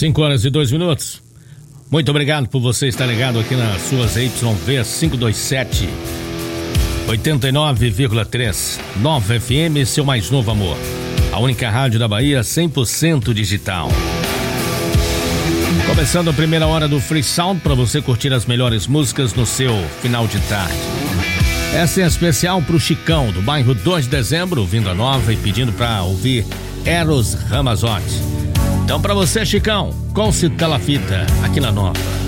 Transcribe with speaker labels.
Speaker 1: 5:02. Muito obrigado por você estar ligado aqui nas suas YV 527 89,3 Nova FM, seu mais novo amor. A única rádio da Bahia 100% digital. Começando a primeira hora do Free Sound para você curtir as melhores músicas no seu final de tarde. Essa é especial pro Chicão, do bairro 2 de Dezembro, vindo a Nova e pedindo para ouvir Eros Ramazotti. Então pra você, Chicão, com Cita La Fita, aqui na Nova.